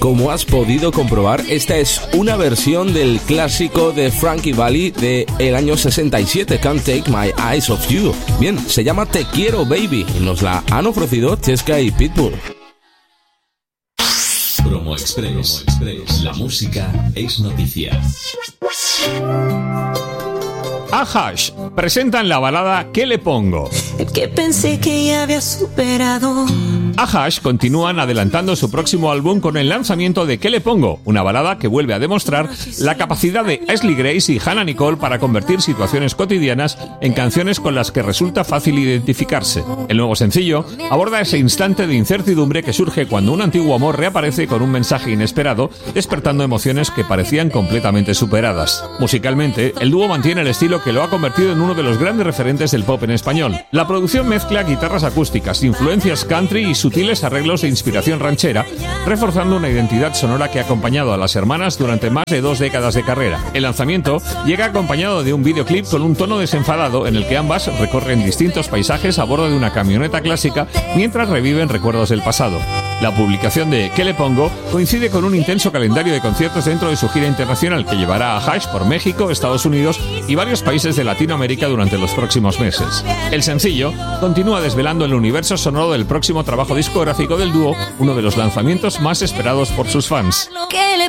como has podido comprobar, esta es una versión del clásico de Frankie Valli del año 67, Can't Take My Eyes Off You. Bien, se llama Te Quiero Baby y nos la han ofrecido Chesca y Pitbull. Promo Express. La música es noticia. A-Hash presentan la balada ¿Qué le pongo? El que pensé que ya había superado. A-Hash continúan adelantando su próximo álbum con el lanzamiento de ¿Qué le pongo? Una balada que vuelve a demostrar la capacidad de Ashley Grace y Hannah Nicole para convertir situaciones cotidianas en canciones con las que resulta fácil identificarse. El nuevo sencillo aborda ese instante de incertidumbre que surge cuando un antiguo amor reaparece con un mensaje inesperado, despertando emociones que parecían completamente superadas. Musicalmente, el dúo mantiene el estilo que lo ha convertido en uno de los grandes referentes del pop en español. La producción mezcla guitarras acústicas, influencias country y sutiles arreglos de inspiración ranchera, reforzando una identidad sonora que ha acompañado a las hermanas durante más de 2 décadas de carrera. El lanzamiento llega acompañado de un videoclip con un tono desenfadado en el que ambas recorren distintos paisajes a bordo de una camioneta clásica mientras reviven recuerdos del pasado. La publicación de ¿Qué le pongo? Coincide con un intenso calendario de conciertos dentro de su gira internacional que llevará a Hash por México, Estados Unidos y varios países de Latinoamérica durante los próximos meses. El sencillo continúa desvelando el universo sonoro del próximo trabajo discográfico del dúo, uno de los lanzamientos más esperados por sus fans. ¿Qué le